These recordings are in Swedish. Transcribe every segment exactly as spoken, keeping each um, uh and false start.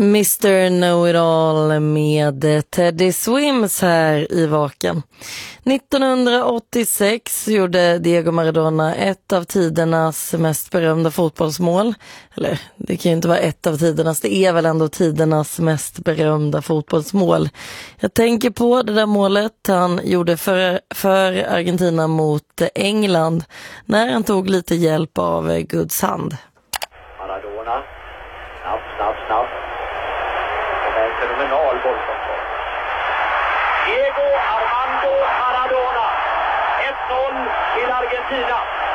mister Know-It-All med Teddy Swims här i Vaken. nittonhundraåttiosex gjorde Diego Maradona ett av tidernas mest berömda fotbollsmål. Eller det kan ju inte vara ett av tidernas, det är väl ändå tidernas mest berömda fotbollsmål. Jag tänker på det där målet han gjorde för, för Argentina mot England när han tog lite hjälp av Guds hand. Maradona, snabb, snabb, snabb. En fenomenal bollkontroll. Diego Armando Maradona. ett noll till Argentina.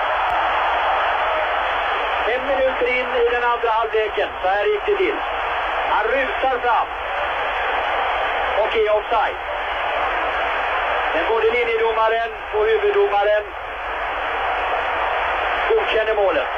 Fem minuter in i den andra halvleken. Så här gick det till. Han rusar fram. Och är offside. Men både linjedomaren och huvuddomaren godkänner målet.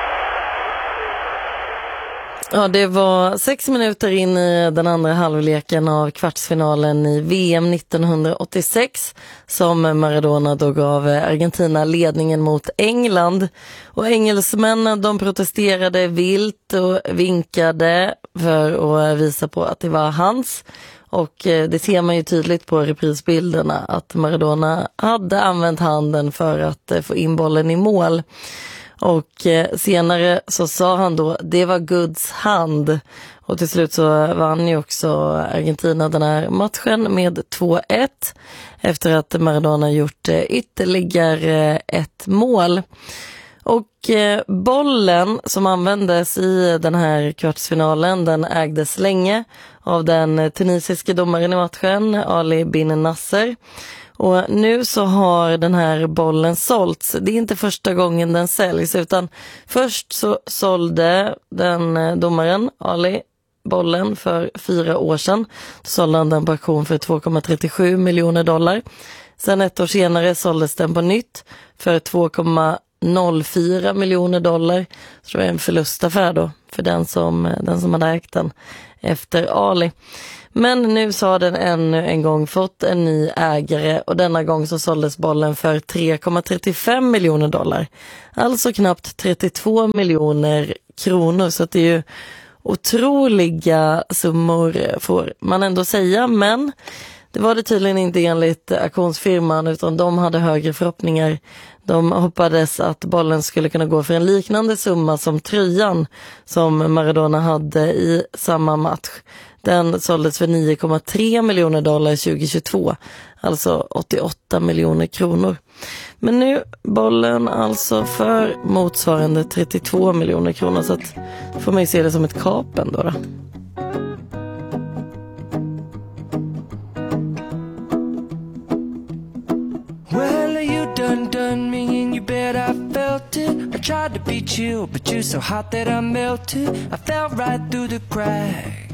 Ja, det var sex minuter in i den andra halvleken av kvartsfinalen i V M nittonhundraåttiosex som Maradona då gav Argentina ledningen mot England. Och engelsmännen, de protesterade vilt och vinkade för att visa på att det var hans. Och det ser man ju tydligt på reprisbilderna att Maradona hade använt handen för att få in bollen i mål. Och eh, senare så sa han då, det var Guds hand. Och till slut så vann ju också Argentina den här matchen med två ett. Efter att Maradona gjort eh, ytterligare ett mål. Och eh, bollen som användes i den här kvartsfinalen, den ägdes länge av den tunisiske domaren i matchen, Ali bin Nasser. Och nu så har den här bollen sålts. Det är inte första gången den säljs, utan först så sålde den domaren, Ali, bollen för fyra år sedan. Då sålde han den på auktion för två komma trettiosju miljoner dollar. Sen ett år senare såldes den på nytt för två komma noll fyra miljoner dollar. Så det var en förlustaffär då för den som, den som hade ägt den efter Ali. Men nu så har den ännu en gång fått en ny ägare och denna gång så såldes bollen för tre komma trettiofem miljoner dollar. Alltså knappt trettiotvå miljoner kronor, så att det är ju otroliga summor får man ändå säga, men det var det tydligen inte enligt auktionsfirman, utan de hade högre förhoppningar. De hoppades att bollen skulle kunna gå för en liknande summa som tröjan som Maradona hade i samma match. Den såldes för nio komma tre miljoner dollar tjugohundratjugotvå, alltså åttioåtta miljoner kronor. Men nu bollen alltså för motsvarande trettiotvå miljoner kronor, så att får man ju se det som ett kap ändå då. Well, you done done me and you bet I felt it. I tried to be chill, but you're so hot that I melted. I fell right through the cracks.